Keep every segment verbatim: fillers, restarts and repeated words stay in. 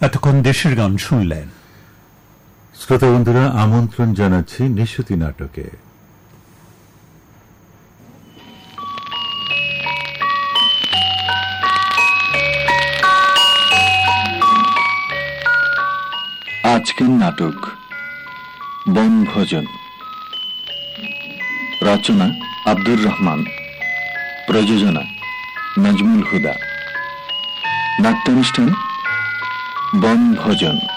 এতক্ষণ দেশের গান শুনলেন। শ্রোতা বন্ধুরা, আমন্ত্রণ জানাচ্ছি নিশুতি নাটকে। আজকের নাটক বনভোজন। রচনা আব্দুর রহমান, প্রযোজনা নাজমুল হুদা। নাট্যানুষ্ঠান বনভোজন।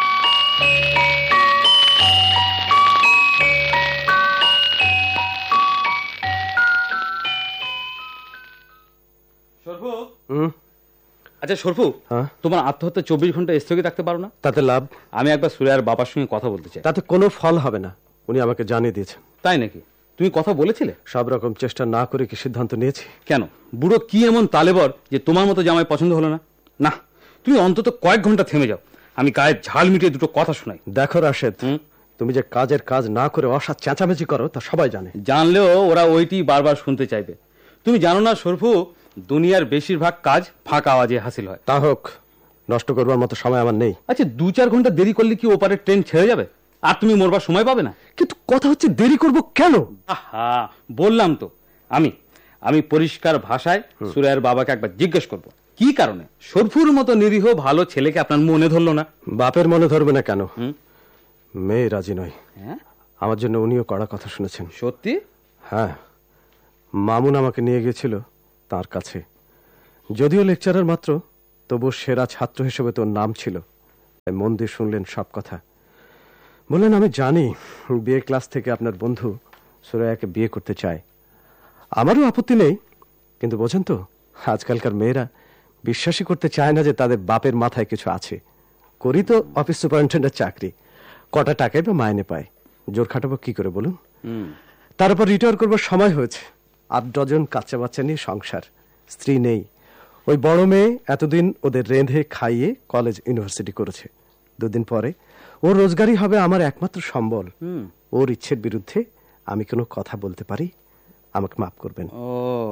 আচ্ছা সরফু, তোমার আত্মহত্যা চব্বিশ ঘন্টা স্থগিত রাখতে পারো না? তাতে লাভ? আমি একবার সুরাইয়ার বাবার সঙ্গে কথা বলতে চাই। তাতে কোনো ফল হবে না, উনি আমাকে জানিয়ে দিয়েছেন। তাই নাকি? তুমি কথা বলেছিলে? সব রকম চেষ্টা না করে কি সিদ্ধান্ত নিয়েছি? কেন, বুড়ো কি এমন তালেবর যে তোমার মতো জামাই পছন্দ হলো না? না, তুমি অন্তত কয়েক ঘন্টা থেমে যাও, আমি গায়ের ঝাল মিটিয়ে দুটো কথা শোনাই। দেখো রাশেদ, তুমি যে কাজের কাজ না করে অসাধ চেঁচামেচি করো তা সবাই জানে। জানলেও ওরা ওইটি বারবার শুনতে চাইবে। তুমি জানো না সরফু, দুনিয়ার বেশিরভাগ কাজ ফাঁকা আওয়াজে হাসিল হয়। তা হোক, নষ্ট করবার মতো সময় আমার নেই। আচ্ছা, দু চার ঘন্টা দেরি করলে কি ওপারে ট্রেন ছেড়ে যাবে আর তুমি মরবার সময় পাবে না? কিন্তু কথা হচ্ছে দেরি করব কেন? আহা, বললাম তো, আমি আমি পরিষ্কার ভাষায় সুরাইয়ার বাবাকে একবার জিজ্ঞেস করব কি কারণে সরফুর মতো নিরীহ ভালো ছেলেকে আপনার মনে ধরলো না। বাপের মনে ধরবে না কেন? মেয়ে রাজি নয়। আমার জন্য উনিও কড়া কথা শুনেছেন। সত্যি? হ্যাঁ, মামুন আমাকে নিয়ে গিয়েছিল তার কাছে। যদিও লেকচারার মাত্র, তবু সেরা ছাত্র হিসেবে তোর নাম ছিল। মন দিয়ে শুনলেন সব কথা। বললেন, আমি জানি বিয়ে ক্লাস থেকে আপনার বন্ধু সুরাইয়াকে বিয়ে করতে চায়। আমারও আপত্তি নেই, কিন্তু বোঝেন তো, আজকালকার মেয়েরা বিশ্বাসই করতে চায় না যে তাদের বাপের মাথায় কিছু আছে। করি তো অফিস সুপারিনটেন্ডেন্টের চাকরি, কটা টাকায় বা মাইনে পায়, জোর খাটাবো কি করে বলুন? তার উপর রিটায়ার করবার সময় হয়েছে। আট ডজন কাচ্চা বাচ্চা নিয়ে সংসার, স্ত্রী নেই। ওই বড় মেয়ে এতদিন ওদের রেঁধে খাইয়ে কলেজ ইউনিভার্সিটি করেছে। দুদিন পরে ওর রোজগারই হবে আমার একমাত্র সম্বল। ওর ইচ্ছের বিরুদ্ধে আমি কোনো কথা বলতে পারি? আমাকে মাফ করবেন। ও,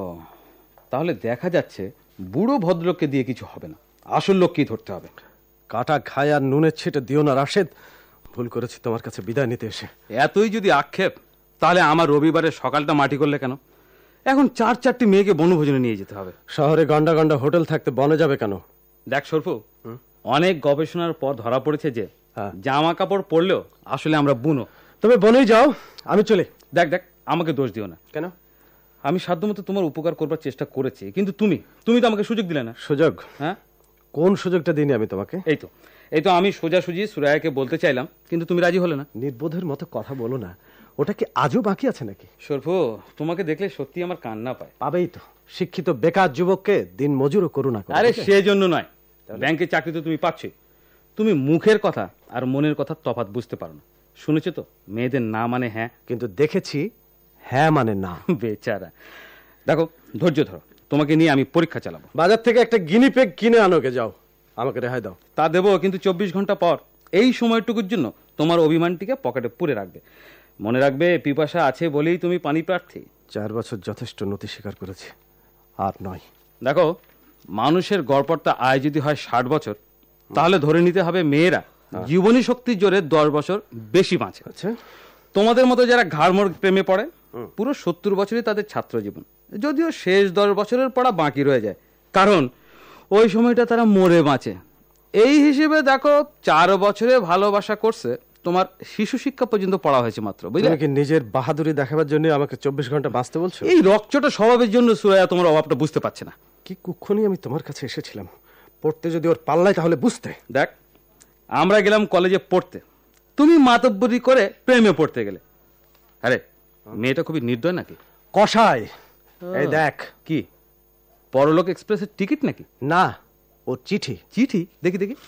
তাহলে দেখা যাচ্ছে বুড়ো ভদ্রলোককে দিয়ে কিছু হবে না, আসল লোককেই ধরতে হবে। কাটা খায় আর নুনের ছিটে দিও না রাশেদ। ভুল করেছি তোমার কাছে বিদায় নিতে এসে। এতই যদি আক্ষেপ, তাহলে আমার রবিবারের সকালটা মাটি করলে কেন? এখন চার চারটি মেয়েকে বনভোজনে নিয়ে যেতে হবে। শহরে গন্ডা গন্ডা হোটেল থাকতে বনে যাবে কেন? দেখ সরফু, অনেক গবেষণার পর ধরা পড়েছে যে জামা কাপড় পরলেও আসলে আমরা বুনো। তবে বনেই যাও, আমি চলে। দেখ দেখ, আমাকে দোষ দিও না। কেন? আমি সাধ্যমতো তোমার উপকার করবার চেষ্টা করেছি, কিন্তু তুমি তুমি তো আমাকে সুযোগ দিলে না। সুযোগ? হ্যাঁ, কোন সুযোগটা দিইনি আমি তোমাকে? এই তো এই তো আমি সোজাসুজি সুরাইয়াকে বলতে চাইলাম, কিন্তু তুমি রাজি হলে না। নির্বোধের মতো কথা বলো না, ওটা কি আজও বাকি আছে নাকি? সরফু, তোমাকে দেখলে সত্যি আমার কান্না পায়। পাবেই তো, শিক্ষিত বেকার যুবককে দিন মজুরও করুণা করে। আরে সেজন্য নয়, ব্যাংকের চাকরি তো তুমি পাচ্ছই। তুমি মুখের কথা আর মনের কথা তফাৎ বুঝতে পারো না। শুনেছো তো, মেয়েদের না মানে হ্যাঁ, কিন্তু দেখেছি হ্যাঁ মানে না। বেচারা। দেখো, ধৈর্য ধরো, তোমাকে নিয়ে আমি পরীক্ষা চালাবো। বাজার থেকে একটা গিনি পেগ কিনে আনোকে যাও, আমাকে রেহাই দাও। তা দেবো, কিন্তু চব্বিশ ঘন্টা পর। এই সময়টুকুর জন্য তোমার অভিমানটিকে পকেটে পুরে রাখবে। মনে রাখবে, পিপাসা আছে বলেই তুমি পানি প্রার্থী। চার বছর যথেষ্ট নতি স্বীকার করেছি, আর নয়। দেখো, মানুষের গড়পড়তা আয় যদি হয় ষাট বছর, তাহলে ধরে নিতে হবে মেয়েরা জীবনী শক্তির জোরে দশ বছর বেশি বাঁচে। আচ্ছা, তোমাদের মতো যারা ঘাড়মোড় প্রেমে পড়ে, পুরো সত্তর বছরই তাদের ছাত্র জীবন, যদিও শেষ দশ বছরের পড়া বাকি রয়ে যায়, কারণ ওই সময়টা তারা মরে বাঁচে। এই হিসেবে দেখো, চার বছরে ভালোবাসা করছে, তোমার শিশু শিক্ষা পর্যন্ত পড়া হয়েছে মাত্র। বুঝলে কি নিজের বাহাদুরি দেখাবার জন্য আমাকে চব্বিশ ঘন্টা বাঁচতে বলছো? এই রকচটা স্বভাবের জন্য সুরাইয়া তোমার অভাবটা বুঝতে পারছে না। কি কুক্ষণই আমি তোমার কাছে এসেছিলাম, পড়তে যদি ওর পাল্লায় তাহলে বুঝতে। দেখ, আমরা গেলাম কলেজে পড়তে, তুমি মাতব্বরি করে প্রেমে পড়তে গেলে। আরে মেয়েটা খুবই নির্দয় নাকি? কষায়। এই দেখ। কি পরলোক এক্সপ্রেসের টিকিট নাকি? না, ও চিঠি। চিঠি? দেখি দেখি।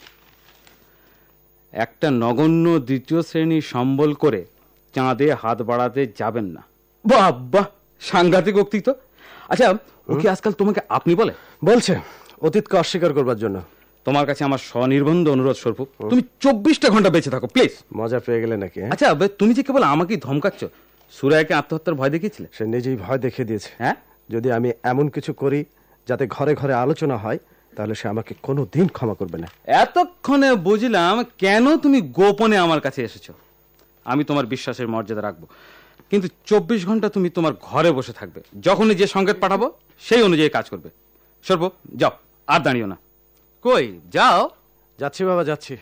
একটা নগণ্য দ্বিতীয় শ্রেণী সম্বল করে চাঁদে হাত বাড়াতে যাবেন না। বাহ বাহ, সাংঘাতিক উক্তি তো। আচ্ছা, ও কি আজকাল তোমাকে আপনি বলে? বলছে, অতীতকে অস্বীকার করবার জন্য। তোমার কাছে আমার স্বনির্বন্ধ অনুরোধ সরফু, তুমি চব্বিশটা ঘন্টা বেঁচে থাকো প্লিজ। মজা পেয়ে গেলে নাকি? আচ্ছা, তুমি যে কেবল আমাকেই ধমকাচ্ছ, সুরাইয়াকে আত্মহত্যার ভয় দেখিয়েছিলে? সে নিজেই ভয় দেখিয়ে দিয়েছে। হ্যাঁ, যদি আমি এমন কিছু করি যাতে ঘরে ঘরে আলোচনা হয়, তাহলে সে আমাকে কোনো দিন ক্ষমা করবে না। এতক্ষণে বুঝলাম কেন তুমি গোপনে আমার কাছে এসেছো। আমি তোমার বিশ্বাসের মর্যাদা রাখবো, কিন্তু চব্বিশ ঘন্টা তুমি তোমার ঘরে বসে থাকবে। যখনই যে সংকেত পাঠাবো সেই অনুযায়ী কাজ করবে। সর্ব, যাও, আর দাঁড়িও না। কই যাও? যাচ্ছি বাবা, যাচ্ছি।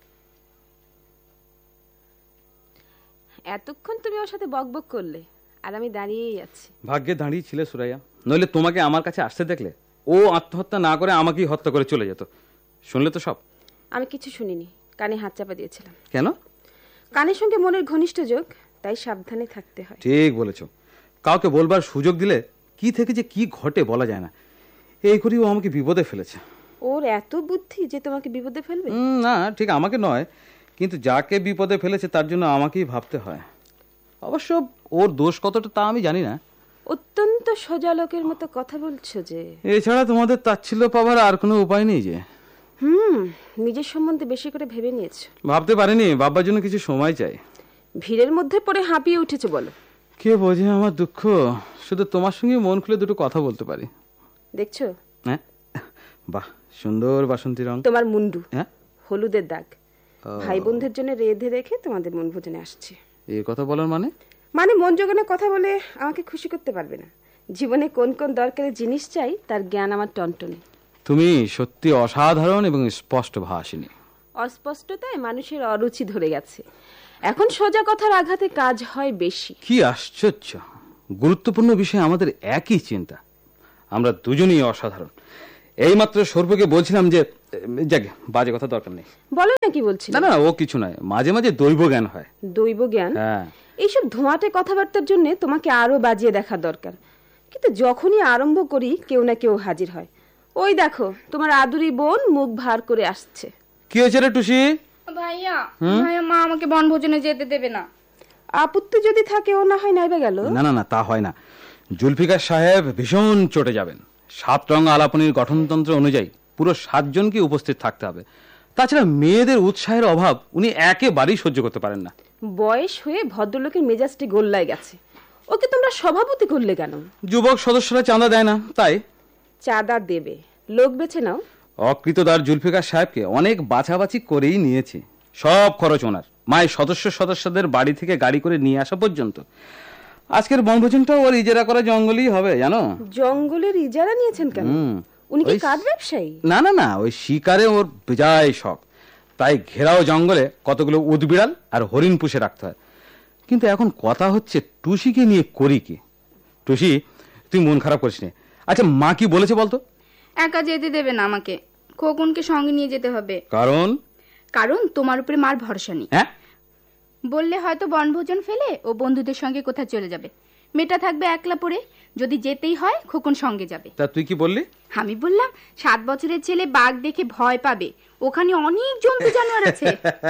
এতক্ষণ তুমি ওর সাথে বকবক করলে, আর আমি দাঁড়িয়েই আছি। ভাগ্যে দাঁড়িয়ে ছিলে সুরাইয়া, নইলে তোমাকে আমার কাছে আসতে দেখলে ও আত্মহত্যা না করে আমাকেই হত্যা করে চলে যেত। শুনলে তো সব? আমি কিছু শুনিনি, কানে হাত চাপা দিয়েছিলাম। কেন? কানের সঙ্গে মনের ঘনিষ্ঠ যোগ, তাই সাবধানে থাকতে হয়। ঠিক বলেছ। কাউকে বলবার সুযোগ দিলে কি থেকে যে কি ঘটে বলা যায় না। এই করেই ও আমাকে বিপদে ফেলেছে। ওর এত বুদ্ধি যে তোমাকে বিপদে ফেলবে? উম, না, ঠিক আমাকে নয়, কিন্তু যাকে বিপদে ফেলেছে তার জন্য আমাকেই ভাবতে হয়। অবশ্য ওর দোষ কতটা তা আমি জানি না। অত্যন্ত সোজা লোকের মতো কথা বলছো যে। এছাড়া তোমাদের তাচ্ছিল্য পাবার আর কোনো উপায় নেই যে। হুম নিজের সম্বন্ধে বেশি করে ভেবে নিয়েছো। ভাবতে পারিনি বাবার জন্য কিছু সময় চাই। ভিড়ের মধ্যে পড়ে হাঁপিয়ে উঠেছো বলো। কে বোঝে আমার দুঃখ? শুধু তোমার সঙ্গে মন খুলে দুটো কথা বলতে পারি। দেখছো? হ্যাঁ, বাহ, সুন্দর বাসন্তী রং। তোমার মুন্ডু, হ্যাঁ, হলুদের দাগ। ভাই বোনদের জন্য রেঁধে রেখে তোমাদের মন ভোজনে আসছে। এই কথা বলার মানে? মানে মন জোগানোর কথা বলে আমাকে খুশি করতে পারবে না। জীবনে কোন কোন দরকারি জিনিস চাই তার জ্ঞান আমার টনটনে। তুমি সত্যি অসাধারণ এবং স্পষ্ট ভাষিনী। অস্পষ্টতায় মানুষের অরুচি ধরে গেছে। এখন সোজা কথার আঘাতে কাজ হয় বেশি। কি আশ্চর্য! গুরুত্বপূর্ণ বিষয়ে আমাদের একই চিন্তা। আমরা দুজনেই অসাধারণ। এইমাত্র সর্বকে বলছিলাম যে, যাকে বাজে কথা দরকার নেই। বলো না কি বলছি? না না, ও কিছু নয়, মাঝে মাঝে দৈব জ্ঞান হয়। দৈব জ্ঞান? হ্যাঁ। এইসব ধোঁয়াটে কথাবার্তার জন্য তোমাকে আরো বাজিয়ে দেখা দরকার। কিন্তু যখনই আরম্ভ করি কেউ না কেউ হাজির হয়। ওই দেখো তোমার আদুরি বোন মুখ ভার করে আসছে। কি হয়েছে রে টুসি? ভাইয়া, ভাইয়া মা আমাকে বনভোজনে যেতে দেবে না। আপত্তি যদি থাকে ও না হয় নাইবা গেল। না না না, তা হয় না। জুলফিকার সাহেব ভীষণ চটে যাবেন। সাত রং আলাপনির গঠনতন্ত্র অনুযায়ী পুরো সাতজনকে উপস্থিত থাকতে হবে। তাছাড়া মেয়েদের উৎসাহের অভাব উনি একেবারেই সহ্য করতে পারেন না। বয়স হয়ে ভদ্রলোকের মেজাজটি গোল্লায় গেছে। ওকে তোমরা সভাপতি করলে কেন? যুবক সদস্যরা চাঁদা দেয় না, তাই। চাঁদা দেবে, লোক বেছে নাও। অকৃতদার জুলফিকার সাহেবকে অনেক বাছাবাছি করেই নিয়েছি। সব খরচ ওনার। মায়ের সদস্য সদস্যদের বাড়ি থেকে গাড়ি করে নিয়ে আসা পর্যন্ত। আজকের বনভোজনটা ওর ইজারা করা জঙ্গলই হবে, জানো। জঙ্গলের ইজারা নিয়েছেন কেন? উনি কি কাঠ ব্যবসায়ী? না না না, ওই শিকারে ওর বেজায় শখ। তাই ঘেরাও জঙ্গলে কতগুলো উদবিড়াল আর হরিণ পুষে রাখতে হয়। কিন্তু এখন কথা হচ্ছে টুসিকে নিয়ে করি কি? টুসি, তুই মন খারাপ করিস নে। আচ্ছা, মা কি বলেছে বলতো? একা যেতে দেবে না আমাকে, খোকনকে সঙ্গে নিয়ে যেতে হবে। কারণ? কারণ তোমার উপরে মার ভরসা নেই। হ্যাঁ, বললে হয়তো বনভোজন ফেলে ও বন্ধুদের সঙ্গে কোথায় চলে যাবে। মেয়েটা থাকবে একলা পড়ে। যদি যেতেই হয় খোকন সঙ্গে যাবে। তা তুই কি বললি? আমি বললাম সাত বছরের ছেলে বাঘ দেখে ভয় পাবে, ওখানে অনেক জন্তু জানোয়ার আছে।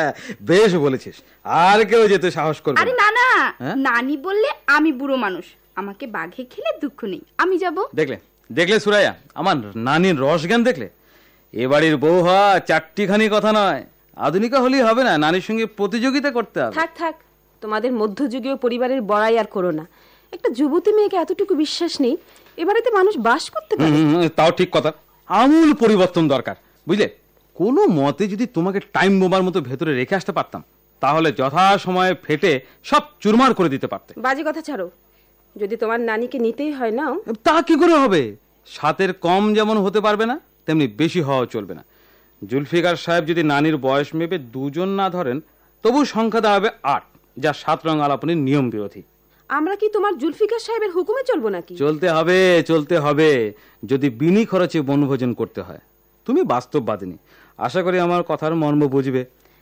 বেশ বলেছিস, আর কেউ যেতে সাহস করবে? আরে না না, নানি বললে আমি বুড়ো মানুষ, আমাকে বাঘে খেলে দুঃখ নেই, আমি যাব। দেখলে দেখলে সুরাইয়া, আমার নানির রস জ্ঞান দেখলে? এ বাড়ির বউ হওয়া চারটিখানি কথা নয়। আধুনিকা হলেই হবে না, নানির সঙ্গে প্রতিযোগিতা করতে হবে। থাক থাক, তোমাদের মধ্যযুগীয় পরিবারের বড়াই আর করো না। একটা যুবতী মেয়েকে এতটুকু বিশ্বাস নেই এবারেতে মানুষ বাস করতে পারে? তাও ঠিক কথা। আমূল পরিবর্তন দরকার, বুঝলে। কোনো মতে যদি তোমাকে টাইম বোমার মতো ভেতরে রেখে আসতে পারতাম, তাহলে যথা সময়ে ফেটে সব চুরমার করে দিতে পারতে। বাজে কথা ছাড়ো। যদি তোমার নানিকে নিতেই হয় নাও। তা কি করে হবে? সাতের কম যেমন হতে পারবে না, তেমনি বেশি হওয়া চলবে না। জুলফিকার সাহেব যদি নানির বয়স মেপে দুজন না ধরেন, তবু সংখ্যা দাঁড়াবে আট, যা সাত রং আলাপনের নিয়ম বিরোধী। আমরা কি তোমার জুলফিকার সাহেবের হুকুমে চলবো নাকি? চলতে হবে, চলতে হবে, যদি বিনি খরচে বনভোজন করতে হয়। তুমি বাস্তববাদিনী, আশা করি আমার কথার মর্ম বুঝবে।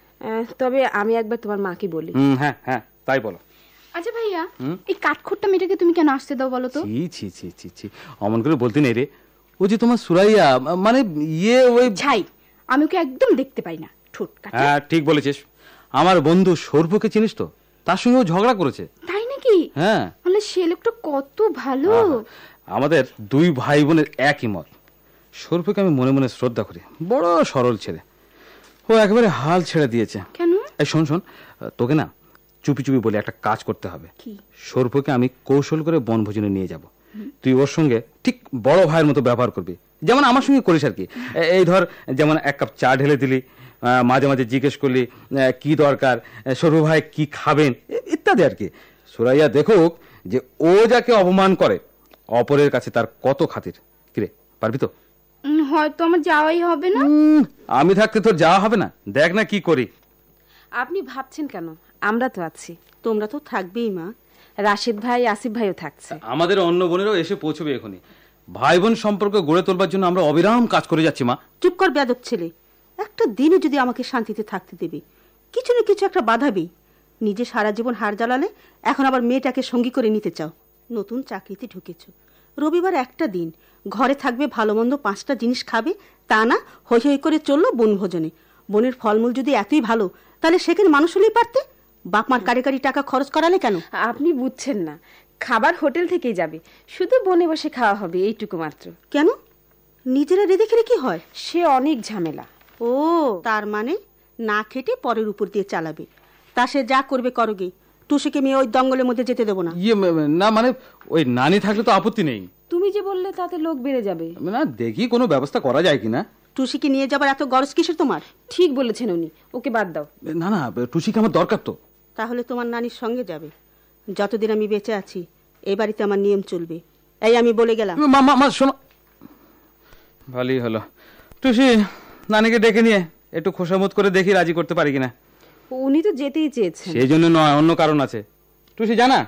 তবে আমি একবার তোমার মাকে বলি। হুম, হ্যাঁ হ্যাঁ, তাই বলো। আচ্ছা ভাইয়া, এই কাঠখোট্টা মেয়েটাকে তুমি কেন আসতে দাও বলো তো? ছি ছি ছি ছি ছি, অমন করে বলতে নেই রে। ও যে তোমার সুরাইয়া, মানে ইয়ে ওই ছাই, আমি ওকে একদম দেখতে পাই না। ঠোঁট কাটা। হ্যাঁ, ঠিক বলেছিস। আমার বন্ধু সর্বকে চিনিস তো? তার সঙ্গে ও ঝগড়া করেছে। তাই নাকি? হ্যাঁ। বলে সে লোকটা কত ভালো। আমাদের দুই ভাই বোনের একই মত। সর্বকে আমি মনে মনে শ্রদ্ধা করি, বড় সরল ছেলে। ও একেবারে হাল ছেড়ে দিয়েছে। কেন? এই শোন শোন, তোকে না চুপি চুপি বলে একটা কাজ করতে হবে। সর্বকে আমি কৌশল করে বনভোজনে নিয়ে যাব। তুই ওর সঙ্গে ঠিক বড় ভাইয়ের মতো ব্যবহার করবি, যেমন আমার সঙ্গে করিস আর কি। এ- এই ধর, যেমন এক কাপ চা ঢেলে দিলি, আহ, মাঝে মাঝে জিজ্ঞেস করলি আহ, কি দরকার, আহ, সরু ভাই কি খাবেন, ই- ইত্যাদি আর কি। সুরাইয়া দেখুক যে ও যাকে অপমান করে অপরের কাছে তার কত খাতির। কিরে, পারবি তো? উম, হয়তো আমার যাওয়াই হবে না। উম, আমি থাকতে তোর যাওয়া হবে না, দেখ না কি করি। আপনি ভাবছেন কেন? আমরা তো আছি। তোমরা তো থাকবেই মা। রাশেদ ভাই, আসিফ ভাইও থাকছে। আমাদের অন্য বোনেরও এসে পৌঁছবে এখনই। ভাই বোন সম্পর্ক গড়ে তোলবার জন্য আমরা অবিরাম কাজ করে যাচ্ছি মা। চুপ কর বেয়াদব ছেলে, একটা দিনে যদি আমাকে শান্তিতে থাকতে দেবে, কিছু না কিছু একটা বাধাবি। নিজে সারা জীবন হার জ্বালালে এখন আবার মেয়েটাকে সঙ্গী করে নিতে চাও। নতুন চাকরিতে ঢুকেছ, রবিবার একটা দিন ঘরে থাকবে, ভালো মন্দ পাঁচটা জিনিস খাবে, তা না হই হই করে চললো বনভোজনে। বনের ফলমূল যদি এতই ভালো, তাহলে সেখানে মানুষ হলেই পারতে। বাপ মার কারি কারি টাকা খরচ করালে কেন? আপনি বুঝছেন না, খাবার হোটেল থেকেই যাবে, শুধু বনে বসে খাওয়া হবে, এইটুকু মাত্র। কেন? নিজেরা রেঁধে খেলে কি হয়? সে অনেক ঝামেলা। ও, তার মানে না খেটে পরের উপর দিয়ে চালাবে। তা সে যা করবে করোগে, টুসিকে মেয়ে ওই দঙ্গলের মধ্যে যেতে দেবো না। ইয়ে ম- না মানে ওই নানি থাকলে তো আপত্তি নেই। তুমি যে বললে তাতে লোক বেড়ে যাবে। না, দেখি কোনো ব্যবস্থা করা যায় কিনা। টুসিকে নিয়ে যাবার এত গরজ কিসের তোমার? ঠিক বলেছেন উনি, ওকে বাদ দাও। না না, টুসিকে আমার দরকার তো। তাহলে তোমার নানির সঙ্গে যাবে। যতদিন আমি বেঁচে আছি এই বাড়িতে আমার নিয়ম চলবে, এই আমি বলে গেলাম। মা মা মা শোনো, ভালোই হলো। টুসি, নানিকে ডেকে নিয়ে একটু খোসামত করে দেখি রাজি করতে পারি কিনা। উনি তো যেতেই চেয়েছেন। সেই জন্য নয়, অন্য কারণ আছে। টুসি জানা,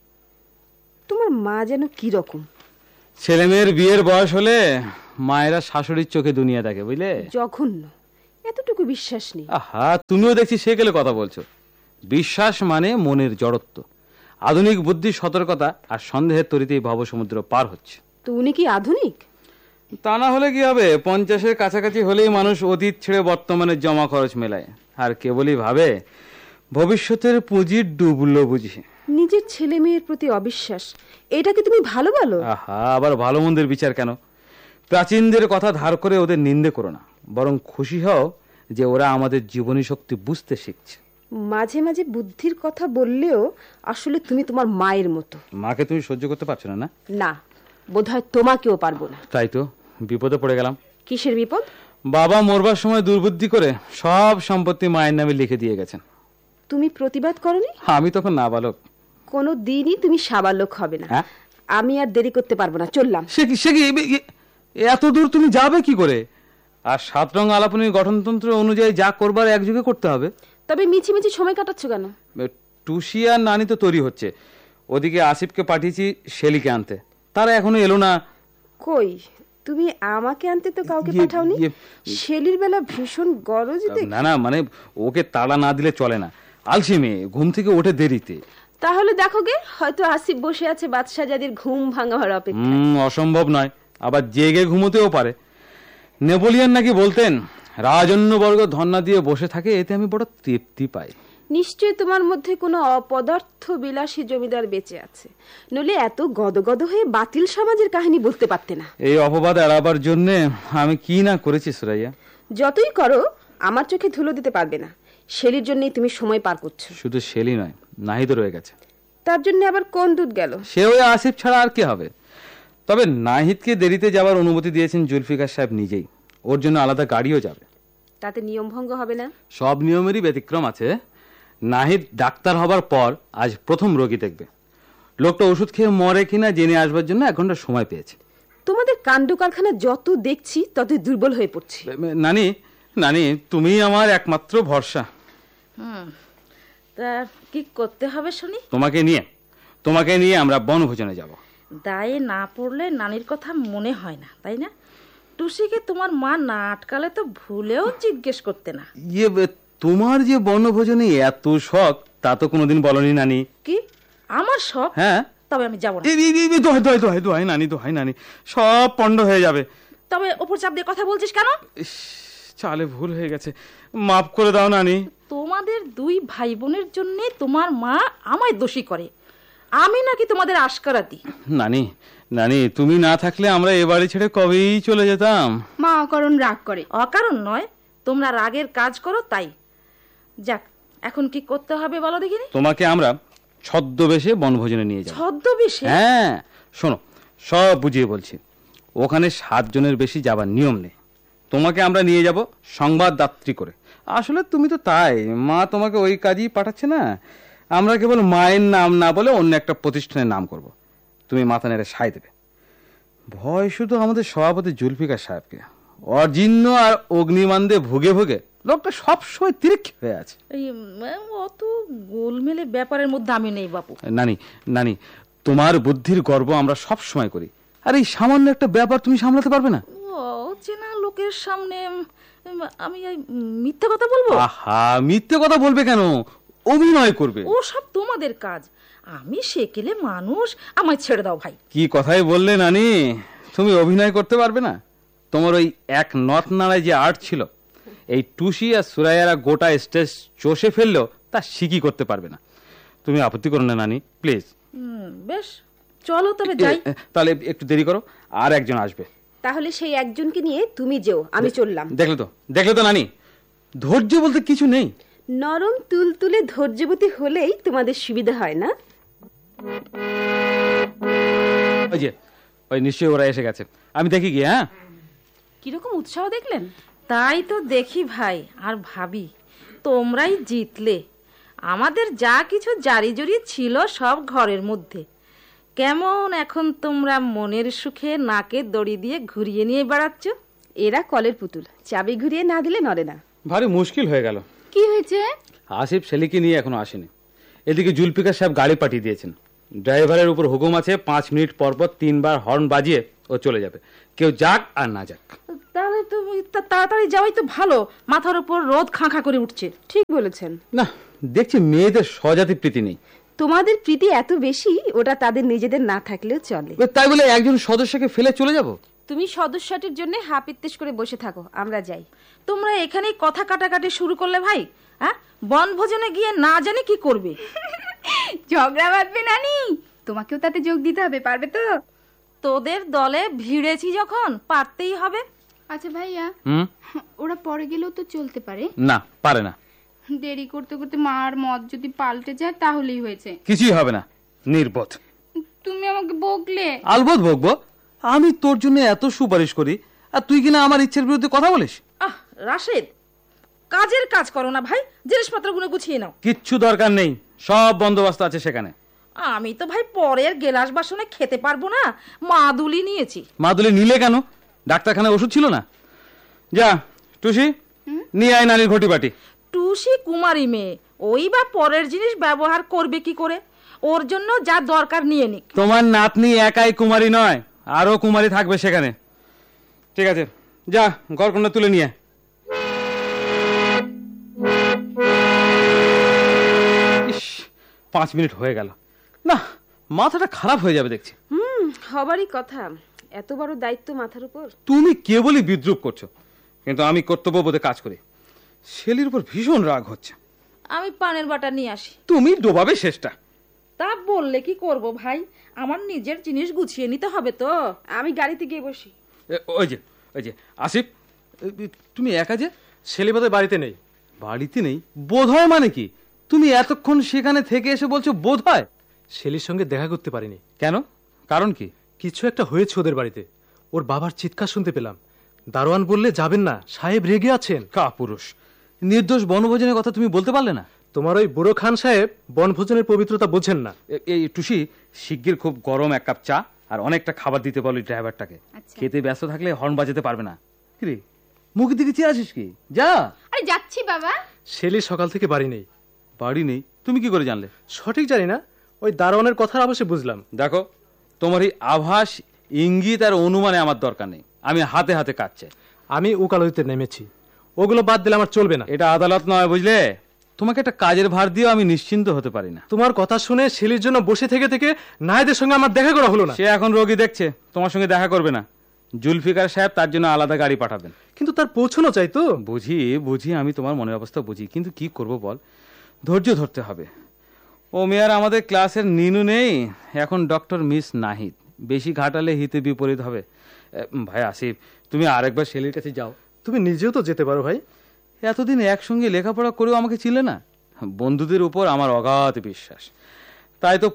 তোমার মা যেন কি রকম। ছেলে মেয়ের বিয়ের বয়স হলে মায়েরা শাশুড়ির চোখে দুনিয়া দেখে, বুঝলে? জঘন্য, এতটুকু বিশ্বাস নেই। আহা, তুমিও দেখছি সে গেলে কথা বলছো। বিশ্বাস মানে মনের জড়ত্ব। আধুনিক বুদ্ধি, সতর্কতা আর সন্দেহের তরিতেই ভবসমুদ্র পার হচ্ছে। তো উনি কি আধুনিক? তা না হলে কি হবে? পঞ্চাশের কাছাকাছি হলেই মানুষ অতীত ছেড়ে বর্তমানে জমা খরচ মেলায়, আর কেবলই ভাবে ভবিষ্যতের পুঁজি ডুবলো বুঝি। নিজের ছেলে মেয়ের প্রতি অবিশ্বাস, এটাকে তুমি ভালো বলো? আহা, আবার ভালো মন্দের বিচার কেন? প্রাচীনদের কথা ধার করে ওদের নিন্দে করো না, বরং খুশি হও যে ওরা আমাদের জীবনী শক্তি বুঝতে শিখছে। মাঝে মাঝে বুদ্ধির কথা বললেও আসলে তুমি তোমার মায়ের মতো। মাকে তুমি সহ্য করতে পারছো না? না না, বোধহয় তোমাকেও পারবো না। তাই তো বিপদে পড়ে গেলাম। কিসের বিপদ? বাবা মরবার সময় দুর্বুদ্ধি করে সব সম্পত্তি মায়ের নামে লিখে দিয়ে গেছেন। তুমি প্রতিবাদ করনি? আমি তখন নাবালক। কোনো দিনই তুমি সাবালক হবে না। হ্যাঁ? আমি আর দেরি করতে পারবো না, চললাম। সে কি সে কি এ- এ- এত দূর তুমি যাবে কি করে? আর সাত রং আলাপনের গঠনতন্ত্র অনুযায়ী যা করবার একযোগে করতে হবে। তবে মিছি মিছি সময় কাটাচ্ছ কেন? টুসি আর নানি তো তৈরি হচ্ছে, ওদিকে আসিফকে পাঠিয়েছি শেলিকে আনতে, তারা এখনো এলো না। কই, তুমি আমাকে আনতে তো কাউকে ইয়ে- পাঠাওনি? ইয়ে- শেলির বেলা ভীষণ গরজ দেখ। না না, মানে ওকে তাড়া না দিলে চলে না। আলসি মেয়ে, ঘুম থেকে ওঠে দেরিতে। তাহলে দেখো গে, হয়তো আসিফ বসে আছে বাদশাহজাদির ঘুম ভাঙাবার অপেক্ষা। হুম, অসম্ভব নয়, আবার জেগে ঘুমোতেও পারে। নেপোলিয়ন নাকি বলতেন, রাজন্যবর্গ ধন্না দিয়ে বসে থাকে, এতে আমি বড় তৃপ্তি পাই। নিশ্চয়ই তোমার মধ্যে কোনো অপদার্থ বিলাসী জমিদার বেঁচে আছে, নইলে এত গদগদ হয়ে বাতিল সমাজের কাহিনী বলতে পারতে না। এই অপবাদ এড়াবার জন্য আমি কি না করেছি সুরাইয়া। যতই করো আমার চোখে ধুলো দিতে পারবে না। শেলির জন্যই তুমি সময় পার করছো। শুধু শেলি নয়, নাহিদও রয়ে গেছে। তার জন্য আবার কোন দুধ গেল? সে ওই আসিফ ছাড়া আর কে হবে? তবে নাহিদকে দেরিতে যাওয়ার অনুমতি দিয়েছেন জুলফিকার সাহেব নিজেই। ওর জন্য আলাদা গাড়িও যাবে। তাতে নিয়ম ভঙ্গ হবে না? সব নিয়মেরই ব্যতিক্রম আছে। নাহিদ ডাক্তার হবার পর আজ প্রথম রোগী দেখবে। লোকটা ওষুধ খেয়ে মরে কিনা জেনে আসবার জন্য এক ঘন্টা সময় পেয়েছে। তোমাদের কাণ্ড কারখানা যত দেখছি ততই দুর্বল হয়ে পড়ছি। নানি, নানি তুমি আমার একমাত্র ভরসা। হুম, তা কি করতে হবে শুনি? তোমাকে নিয়ে তোমাকে নিয়ে আমরা বনভোজনে যাব। দায়ে না পড়লে নানির কথা মনে হয় না, তাই না? টুসিকে তোমার মা না আটকালে তো ভুলেও জিজ্ঞেস করতে না। ইয়ে, তোমার যে বনভোজনে এত শখ তা তো কোনোদিন বলনি নানি। কি আমার শখ? হ্যাঁ, তবে আমি যাবো না। এই, এই, এই, দোহাই, দোহাই, দোহাই, দোহাই নানি, দোহাই নানি, সব পণ্ড হয়ে যাবে। তবে ওপর চাপ দিয়ে কথা বলছিস কেন? ইস, চালে ভুল হয়ে গেছে, মাফ করে দাও নানি। তোমাদের দুই ভাই বোনের জন্য তোমার মা আমায় দোষী করে, আমি নাকি তোমাদের আশকারা দিই। নানি, নানি তুমি না থাকলে আমরা এ বাড়ি ছেড়ে কবেই চলে যেতাম। মা অকারণ রাগ করে। অকারণ নয়, তোমরা রাগের কাজ করো তাই। যাক, এখন কি করতে হবে বলো দেখিনি? তোমাকে আমরা ছদ্মবেশে বনভোজনে নিয়ে যাব। ছদ্মবেশে? হ্যাঁ, শোনো, সব বুঝিয়ে বলছি। ওখানে সাতজনের বেশি যাবার নিয়ম নেই। তোমাকে আমরা নিয়ে যাব সংবাদদাত্রী করে। আসলে তুমি তো তাই, মা তোমাকে ওই কাজই পাঠাচ্ছে না। আমরা কেবল মায়ের নাম না বলে অন্য একটা প্রতিষ্ঠানের নাম করব। তুমি মাথা নেড়ে সায় দেবে। ভয় শুধু আমাদের সভাপতি জুলফিকার সাহেবকে। অর্জিন্য আর অগ্নিমান্দে ভুগে ভুগে লোকটা সবসময় তিরিক্ষি হয়ে আছে। এই উম, অত গোলমেলে ব্যাপারের মধ্যে আমি নেই বাপু। নানি নানি তোমার বুদ্ধির গর্ব আমরা সব সময় করি, আর এই সামান্য একটা ব্যাপার তুমি সামলাতে পারবে না? চেনা লোকের সামনে উম, আমি এই মিথ্যে কথা বলবো? আহা, মিথ্যে কথা বলবে কেন? অভিনয় করবে। ও সব তোমাদের কাজ। আমি সেকেলে মানুষ, আমায় ছেড়ে দাও ভাই। কি কথাই বললে নানি, তুমি অভিনয় করতে পারবে না? তোমার ওই এক নথ নাড়ায় যে আর্ট ছিল, এই টুসি আর সুরাইয়ারা গোটা স্টেজ চষে ফেললেও তা শিখি করতে পারবে না। তুমি আপত্তি করো না নানি, প্লিজ। হুম, বেশ, চলো তবে যাই। তাহলে একটু দেরি করো, আর একজন আসবে। তাহলে সেই একজনকে নিয়ে তুমি যেও, আমি চললাম। দেখলে তো দেখলে তো নানি, ধৈর্য বলতে কিছু নেই। নরম তুলতুলে ধৈর্যবতী হলেই তোমাদের সুবিধা হয় না? ওই যে ওই নিশ্চয়ই ওরা এসে গেছে, আমি দেখি গিয়ে। হ্যাঁ, কিরকম উৎসাহ দেখলেন? তাই তো দেখি ভাই, আর ভাবি তোমরাই জিতলে। আমাদের যা কিছু জারি জড়ি ছিল সব ঘরের মধ্যে। কেমন এখন তোমরা মনের সুখে নাকে দড়ি দিয়ে ঘুরিয়ে নিয়ে বেড়াচ্ছ? এরা কলের পুতুল, চাবি ঘুরিয়ে না দিলে নড়ে না। ভারী মুশকিল হয়ে গেল। কি হয়েছে? আসিফ শেলিকে নিয়ে এখনো আসেনি। এদিকে জুলফিকার সাহেব গাড়ি পাঠিয়ে দিয়েছেন। ড্রাইভারের উপর হুকুম আছে, পাঁচ মিনিট পর পর তিনবার হর্ন বাজিয়ে ও চলে যাবে, কেউ যাক আর না যাক। তাহলে তো তা- তাড়াতাড়ি যাওয়াই তো ভালো। মাথার উপর রোদ খাঁ খাঁ করে উঠছে। ঠিক বলেছেন। না, দেখছি মেয়েদের স্বজাতি প্রীতি নেই। তোমাদের প্রীতি এত বেশি, ওটা তাদের নিজেদের না থাকলেও চলে। তাই বলে একজন সদস্যকে ফেলে চলে যাব? তুমি সদস্যটির জন্য হাপিত্তেশ করে বসে থাকো, আমরা যাই। তোমরা এখানেই কথা কাটাকাটি শুরু করলে ভাই। হ্যাঁ, বনভোজনে গিয়ে না জানি কি করবে। ঝগড়া বাঁধবে নানি, তোমাকেও তাতে যোগ দিতে হবে, পারবে তো? তোদের দলে ভিড়েছি যখন পারতেই হবে। আচ্ছা ভাইয়া, হুম, ওরা পরে গেলেও তো চলতে পারে। না পারে না। দেরি করতে করতে মার মত যদি পাল্টে যায় তাহলেই হয়েছে। কিছুই হবে না, নির্বোধ। তুমি আমাকে বকলে। আলবত বকবো, আমি তোর জন্য এত সুপারিশ করি, আর তুই কিনা আমার ইচ্ছের বিরুদ্ধে কথা বলিস। আহ রাশেদ, কাজের কাজ করো না ভাই, জিনিসপত্রগুলো গুছিয়ে নাও। কিচ্ছু দরকার নেই, সব বন্দোবস্ত আছে সেখানে। আমি তো ভাই পরের গেলাস বাসনে খেতে পারবো না, মাদুলি নিয়েছি। মাদুলি নিলে কেন? ডাক্তারখানায় ওষুধ ছিল না? যা টুসি, নিয়ে আয় নানির ঘটি বাটি। টুসি কুমারী মেয়ে, ওই বা পরের জিনিস ব্যবহার করবে কি করে? ওর জন্য যা দরকার নিয়ে নিক। তোমার নাতনি একাই কুমারী নয়, আরো কুমারী থাকবে সেখানে। ঠিক আছে, যা গড়কন্যা তুলে নিয়ে। ইস, পাঁচ মিনিট হয়ে গেল না, মাথাটা খারাপ হয়ে যাবে দেখছি। হুম, হবারই কথা। এত বড় দায়িত্ব মাথার উপর। তুমি কেবলই বিদ্রুপ করছো, কিন্তু আমি কর্তব্যবোধে কাজ করি। শেলির উপর ভীষণ রাগ হচ্ছে। আমি পানের বাটা নিয়ে আসি। তুমি ডোবাবে শেষটা। তা বললে কি করব ভাই, আমার নিজের জিনিস গুছিয়ে নিতে হবে তো। আমি গাড়িতে গিয়ে বসি। এ, ওই যে ওই যে আসিফ, এ, তুমি একা যে? ছেলে বোধহয় বাড়িতে নেই। বাড়িতে নেই বোধ হয় মানে কি? তুমি এতক্ষণ সেখানে থেকে এসে বলছো বোধ হয়? শেলির সঙ্গে দেখা করতে পারিনি। কেন? কারণ কি? কিছু একটা হয়েছে ওদের বাড়িতে। ওর বাবার চিৎকার শুনতে পেলাম। দারোয়ান বললে যাবেন না, সাহেব রেগে আছেন। কাপুরুষ, নির্দোষ বনভোজনের কথা তুমি বলতে পারলে না? তোমার ওই বুড়ো খান সাহেব বনভোজনের পবিত্রতা বোঝেন না। এ- এই টুসি, শিগগির খুব গরম এক কাপ চা আর অনেকটা খাবার দিতে বলো ড্রাইভারটাকে। আচ্ছা। খেতে ব্যস্ত থাকলে হর্ন বাজাতে পারবে না। কিরে, মুখের দিকে চেয়ে আসিস কি? যা। আরে যাচ্ছি বাবা। শেলি সকাল থেকে বাড়ি নেই। বাড়ি নেই? তুমি কি করে জানলে? সঠিক জানি না, ওই দারোয়ানের কথার আভাসে বুঝলাম। দেখো, তোমার এই আভাস, ইঙ্গিত আর অনুমানে আমার দরকার নেই। আমি হাতে হাতে কাজ চাই। আমি উকালতিতে নেমেছি, ওগুলো বাদ দিলে আমার চলবে না। এটা আদালত নয়, বুঝলে? তোমাকে একটা কাজের ভার দিয়েও আমি নিশ্চিন্ত হতে পারি না। তোমার কথা শুনে শেলির জন্য বসে থেকে থেকে নায়েদের সঙ্গে আমার দেখা করা হলো না। সে এখন রোগী দেখছে, তোমার সঙ্গে দেখা করবে না। জুলফিকার সাহেব তার জন্য আলাদা গাড়ি পাঠাবেন। কিন্তু তার পৌঁছানো চাই তো। বুঝি বুঝি আমি তোমার মনের অবস্থা বুঝি, কিন্তু কি করব বল, ধৈর্য ধরতে হবে। ও মেয়ার আমাদের ক্লাসের নিনু নেই, এখন ডক্টর মিস নাহিদ। বেশি ঘাটালে হিতে বিপরীত হবে। এ, ভাই আসিফ, তুমি আরেকবার শেলির কাছে যাও। তুমি নিজেও তো যেতে পারো ভাই। এতদিন একসঙ্গে লেখাপড়া করেও আমাকে চিনলে না। বন্ধুদের উপর আমার অগাধ বিশ্বাস, তাই তো